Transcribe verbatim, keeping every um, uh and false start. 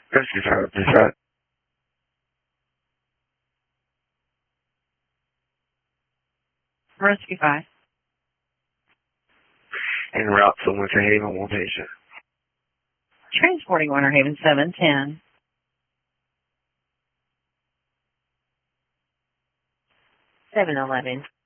Rescue five, please, right? Rescue five. En route to Winter Haven, one patient. Transporting Winter Haven seven ten. seven eleven.